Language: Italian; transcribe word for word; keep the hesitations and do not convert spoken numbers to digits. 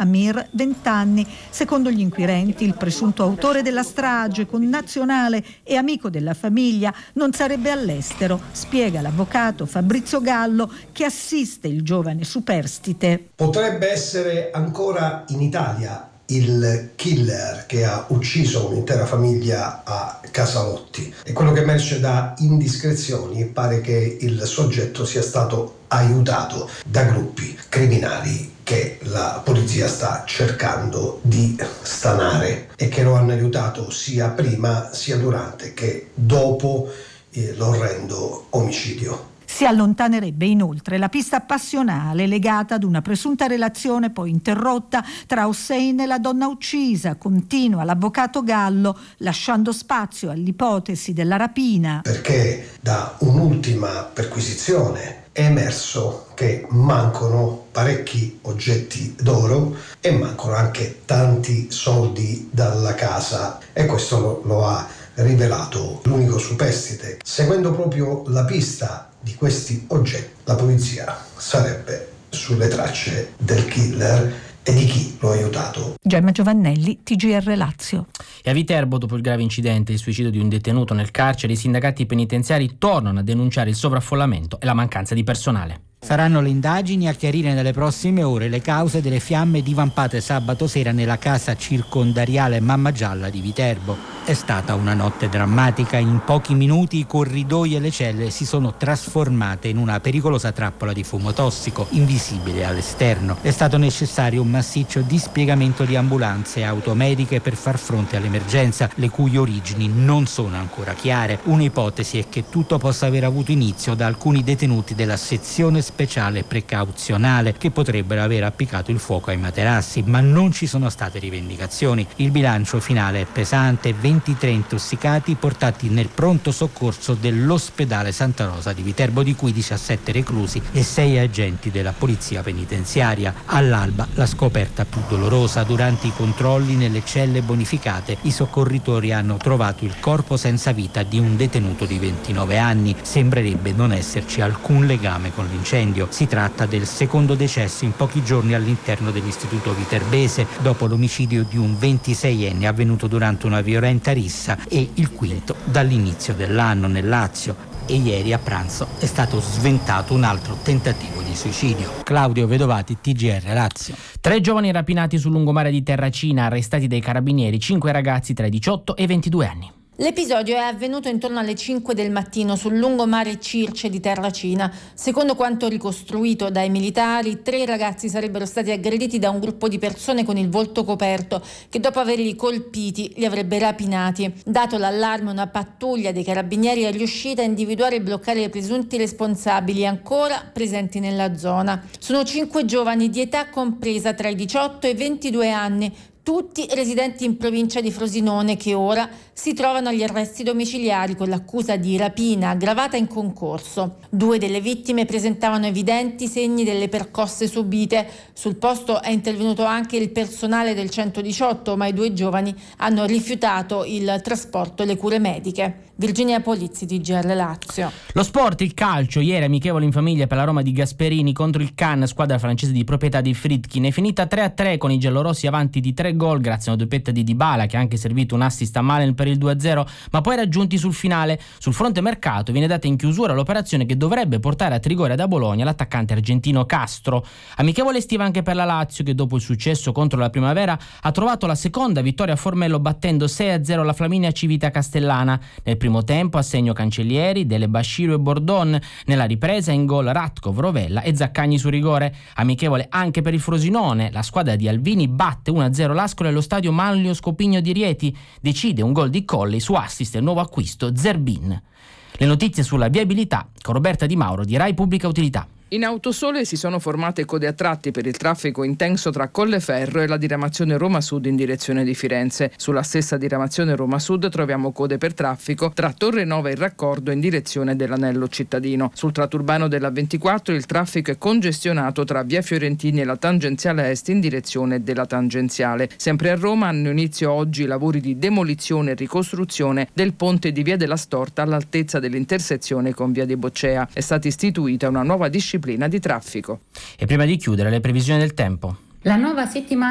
Amir, venti anni. Secondo gli inquirenti, il presunto autore della strage, connazionale e amico della famiglia, non sarebbe all'estero, spiega l'avvocato Fabrizio Gallo, che assiste il giovane superstite. Potrebbe essere ancora in Italia il killer che ha ucciso un'intera famiglia a Casalotti, e quello che emerge da indiscrezioni pare che il soggetto sia stato aiutato da gruppi criminali che la polizia sta cercando di stanare e che lo hanno aiutato sia prima sia durante che dopo eh, l'orrendo omicidio. Si allontanerebbe inoltre la pista passionale legata ad una presunta relazione poi interrotta tra Hossein e la donna uccisa, continua l'avvocato Gallo, lasciando spazio all'ipotesi della rapina. Perché da un'ultima perquisizione è emerso che mancano parecchi oggetti d'oro e mancano anche tanti soldi dalla casa, e questo lo, lo ha rivelato l'unico superstite. Seguendo proprio la pista di questi oggetti, la polizia sarebbe sulle tracce del killer e di chi lo ha aiutato. Gemma Giovannelli, T G R Lazio. E a Viterbo, dopo il grave incidente, il suicidio di un detenuto nel carcere, i sindacati penitenziari tornano a denunciare il sovraffollamento e la mancanza di personale. Saranno le indagini a chiarire nelle prossime ore le cause delle fiamme divampate sabato sera nella casa circondariale Mamma Gialla di Viterbo. È stata una notte drammatica. In pochi minuti i corridoi e le celle si sono trasformate in una pericolosa trappola di fumo tossico, invisibile all'esterno. È stato necessario un massiccio dispiegamento di ambulanze e automediche per far fronte all'emergenza, le cui origini non sono ancora chiare. Un'ipotesi è che tutto possa aver avuto inizio da alcuni detenuti della sezione speciale precauzionale che potrebbero aver appiccato il fuoco ai materassi, ma non ci sono state rivendicazioni. Il bilancio finale è pesante: ventitré intossicati portati nel pronto soccorso dell'ospedale Santa Rosa di Viterbo, di cui diciassette reclusi e sei agenti della polizia penitenziaria. All'alba la scoperta più dolorosa: durante i controlli nelle celle bonificate i soccorritori hanno trovato il corpo senza vita di un detenuto di ventinove anni. Sembrerebbe non esserci alcun legame con l'incendio. Si tratta del secondo decesso in pochi giorni all'interno dell'istituto viterbese, dopo l'omicidio di un ventiseienne avvenuto durante una violenta rissa, e il quinto dall'inizio dell'anno nel Lazio. E ieri a pranzo è stato sventato un altro tentativo di suicidio. Claudio Vedovati, T G R Lazio. Tre giovani rapinati sul lungomare di Terracina, arrestati dai carabinieri, cinque ragazzi tra i diciotto e i ventidue anni. L'episodio è avvenuto intorno alle cinque del mattino sul lungomare Circe di Terracina. Secondo quanto ricostruito dai militari, tre ragazzi sarebbero stati aggrediti da un gruppo di persone con il volto coperto, che dopo averli colpiti li avrebbe rapinati. Dato l'allarme, una pattuglia dei carabinieri è riuscita a individuare e bloccare i presunti responsabili ancora presenti nella zona. Sono cinque giovani di età compresa tra i diciotto e i ventidue anni, tutti residenti in provincia di Frosinone, che ora si trovano agli arresti domiciliari con l'accusa di rapina aggravata in concorso. Due delle vittime presentavano evidenti segni delle percosse subite. Sul posto è intervenuto anche il personale del centodiciotto, ma i due giovani hanno rifiutato il trasporto e le cure mediche. Virginia Polizzi, T G R Lazio. Lo sport, il calcio. Ieri amichevole in famiglia per la Roma di Gasperini contro il Cannes, squadra francese di proprietà di Friedkin. È finita tre a tre con i giallorossi avanti di tre gol grazie a una doppietta di Dybala, che ha anche servito un assist a Malen per il due a zero, ma poi raggiunti sul finale. Sul fronte mercato viene data in chiusura l'operazione che dovrebbe portare a Trigoria da Bologna l'attaccante argentino Castro. Amichevole estiva anche per la Lazio, che dopo il successo contro la Primavera ha trovato la seconda vittoria a Formello battendo sei a zero la Flaminia Civita Castellana. Nel primo tempo a segno Cancellieri, Dele Bashiru e Bordon, nella ripresa in gol Ratkov, Rovella e Zaccagni su rigore. Amichevole anche per il Frosinone, la squadra di Alvini batte uno a zero l'Ascoli allo stadio Manlio Scopigno di Rieti, decide un gol di Colli su assist e nuovo acquisto Zerbin. Le notizie sulla viabilità con Roberta Di Mauro di Rai Pubblica Utilità. In Autosole si sono formate code a tratti per il traffico intenso tra Colleferro e la diramazione Roma Sud in direzione di Firenze. Sulla stessa diramazione Roma Sud troviamo code per traffico tra Torre Nova e Raccordo in direzione dell'anello cittadino. Sul tratto urbano della ventiquattro il traffico è congestionato tra via Fiorentini e la tangenziale est in direzione della tangenziale. Sempre a Roma hanno inizio oggi i lavori di demolizione e ricostruzione del ponte di via della Storta all'altezza dell'intersezione con via di Boccea. È stata istituita una nuova disciplina di traffico. E prima di chiudere, le previsioni del tempo. La nuova settimana